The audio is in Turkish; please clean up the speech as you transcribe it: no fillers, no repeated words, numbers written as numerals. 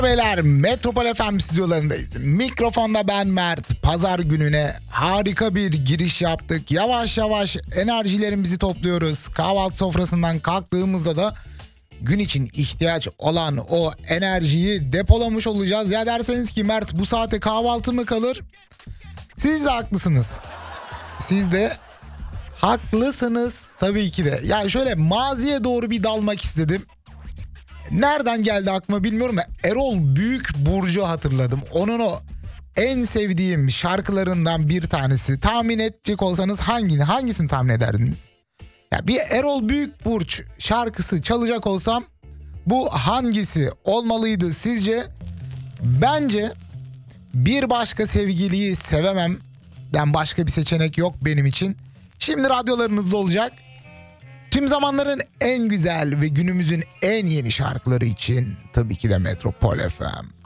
Beyler, Metropol FM stüdyolarındayız. Mikrofonda ben Mert. Pazar gününe harika bir giriş yaptık. Yavaş yavaş enerjilerimizi topluyoruz. Kahvaltı sofrasından kalktığımızda da gün için ihtiyaç olan o enerjiyi depolamış olacağız. Ya derseniz ki Mert, bu saate kahvaltı mı kalır? Siz de haklısınız. Siz de haklısınız tabii ki de. Yani şöyle maziye doğru bir dalmak istedim. Nereden geldi aklıma bilmiyorum da Erol Büyükburcu hatırladım. Onun o en sevdiğim şarkılarından bir tanesi. Tahmin edecek olsanız hangisini tahmin ederdiniz? Ya bir Erol Büyükburç şarkısı çalacak olsam bu hangisi olmalıydı sizce? Bence Bir Başka Sevgiliyi Sevemem'den başka bir seçenek yok benim için. Şimdi radyolarınızda olacak. Tüm zamanların en güzel ve günümüzün en yeni şarkıları için tabii ki de Metropol FM.